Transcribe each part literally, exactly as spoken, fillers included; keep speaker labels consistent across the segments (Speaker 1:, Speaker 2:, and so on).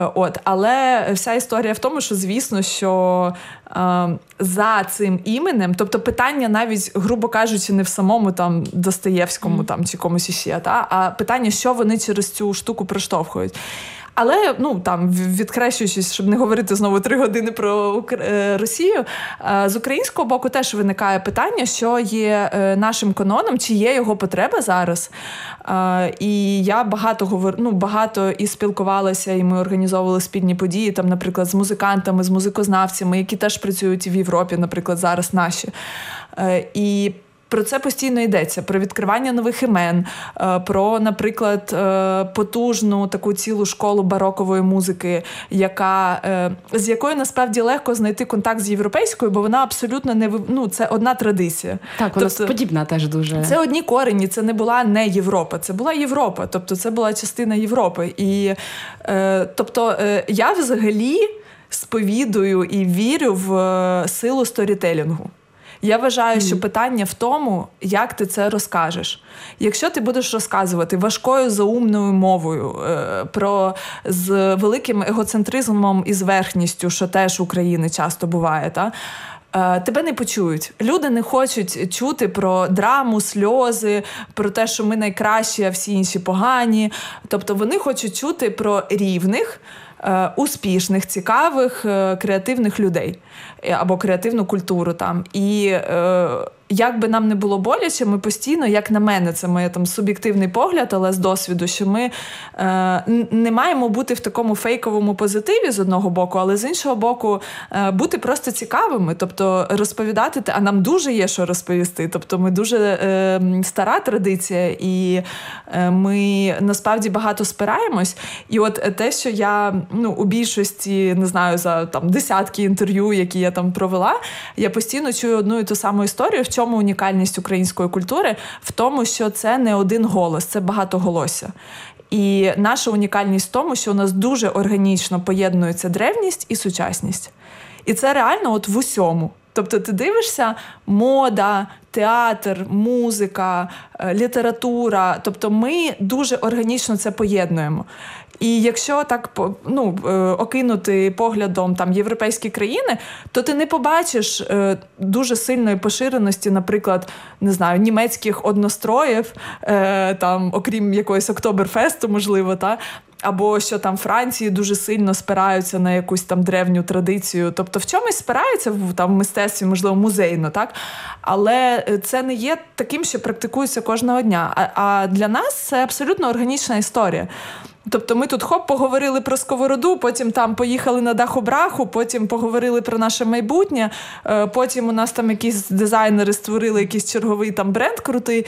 Speaker 1: От, але вся історія в тому, що, звісно, що е, за цим іменем, тобто питання навіть, грубо кажучи, не в самому там Достоєвському mm. там, чи комусь іще, та, а питання, що вони через цю штуку проштовхують. Але, ну, там, відкрещуючись, щоб не говорити знову три години про Росію, з українського боку теж виникає питання, що є нашим каноном, чи є його потреба зараз. І я багато говор... ну, багато і спілкувалася, і ми організовували спільні події, там, наприклад, з музикантами, з музикознавцями, які теж працюють в Європі, наприклад, зараз наші. І про це постійно йдеться, про відкривання нових імен, про, наприклад, потужну таку цілу школу барокової музики, яка, з якою насправді легко знайти контакт з європейською, бо вона абсолютно не, ну, це одна традиція.
Speaker 2: Так, вона тобто, подібна теж дуже.
Speaker 1: Це одні корені, це не була не Європа, це була Європа, тобто це була частина Європи. І, тобто, я взагалі сповідую і вірю в силу сторітелінгу. Я вважаю, mm. що питання в тому, як ти це розкажеш. Якщо ти будеш розказувати важкою заумною мовою, е, про, з великим егоцентризмом і зверхністю, що теж в Україні часто буває, та, е, тебе не почують. Люди не хочуть чути про драму, сльози, про те, що ми найкращі, а всі інші погані. Тобто вони хочуть чути про рівних, успішних, цікавих, креативних людей або креативну культуру там. І е, як би нам не було боляче, ми постійно, як на мене, це моє там суб'єктивний погляд, але з досвіду, що ми е, не маємо бути в такому фейковому позитиві з одного боку, але з іншого боку е, бути просто цікавими, тобто розповідати, а нам дуже є що розповісти, тобто ми дуже е, стара традиція і е, ми насправді багато спираємось. І от те, що я ну, у більшості, не знаю, за там десятки інтерв'ю, які я там провела, я постійно чую одну і ту саму історію. В чому унікальність української культури? В тому, що це не один голос, це багатоголосся. І наша унікальність в тому, що у нас дуже органічно поєднується древність і сучасність. І це реально от в усьому. Тобто ти дивишся, мода, театр, музика, література, тобто ми дуже органічно це поєднуємо. І якщо так ну, окинути поглядом там, європейські країни, то ти не побачиш е, дуже сильної поширеності, наприклад, не знаю, німецьких одностроїв, е, там, окрім якогось Октоберфесту, можливо, та? Або що там Франції дуже сильно спираються на якусь там древню традицію. Тобто в чомусь спираються в, там, в мистецтві, можливо, музейно, так? Але це не є таким, що практикується кожного дня. А, а для нас це абсолютно органічна історія. Тобто ми тут хоп, поговорили про сковороду, потім там поїхали на Даху-Браху, потім поговорили про наше майбутнє, потім у нас там якісь дизайнери створили якийсь черговий там бренд крутий.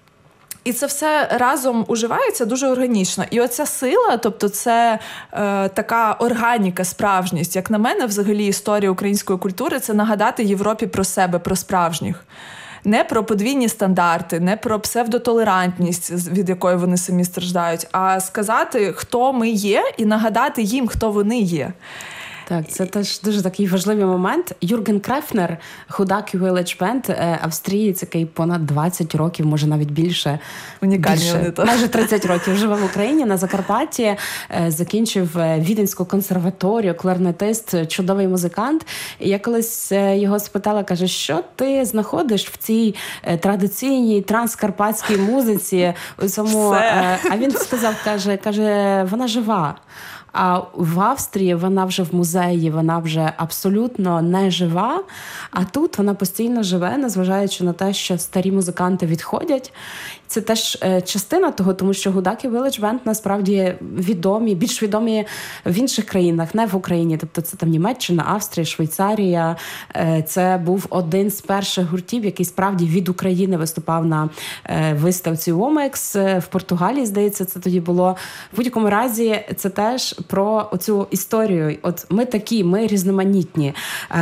Speaker 1: І це все разом уживається дуже органічно. І оця сила, тобто це е, така органіка, справжність. Як на мене, взагалі, історія української культури – це нагадати Європі про себе, про справжніх. Не про подвійні стандарти, не про псевдотолерантність, від якої вони самі страждають, а сказати, хто ми є, і нагадати їм, хто вони є.
Speaker 2: Так, це теж дуже такий важливий момент. Юрген Крефнер, Hudaky Village Band, австрієць, який понад двадцять років, може навіть більше,
Speaker 1: унікальні вони то.
Speaker 2: Майже тридцять років живе в Україні, на Закарпатті, закінчив Віденську консерваторію, кларнетист, чудовий музикант. І я колись його спитала, каже, що ти знаходиш в цій традиційній транскарпатській музиці? У цьому... А він сказав, каже, каже, вона жива. А в Австрії вона вже в музеї, вона вже абсолютно не жива, а тут вона постійно живе, незважаючи на те, що старі музиканти відходять. Це теж частина того, тому що Hudaky Village Band насправді відомі, більш відомі в інших країнах, не в Україні. Тобто це там Німеччина, Австрія, Швейцарія. Це був один з перших гуртів, який справді від України виступав на виставці Омекс в Португалії, здається, це тоді було. В будь-якому разі це теж про оцю історію. От ми такі, ми різноманітні.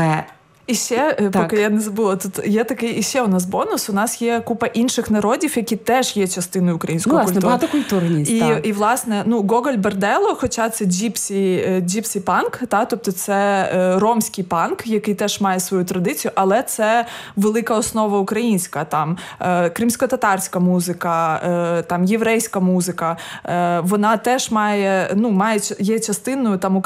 Speaker 1: І ще, так. Поки я не забула, тут є такий і ще у нас бонус. У нас є купа інших народів, які теж є частиною української
Speaker 2: власне,
Speaker 1: культури.
Speaker 2: Багатокультурність.
Speaker 1: І,
Speaker 2: так.
Speaker 1: і, власне, ну, Гоголь Бердело, хоча це джіпсі, джіпсі панк, та, тобто це ромський панк, який теж має свою традицію, але це велика основа українська. Там кримсько-татарська музика, там єврейська музика. Вона теж має, ну, має, є частиною там